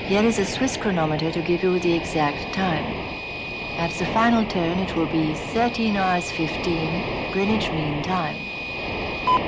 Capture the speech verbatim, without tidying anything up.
Here is a Swiss chronometer to give you the exact time. At the final tone, it will be thirteen hours fifteen Greenwich Mean Time.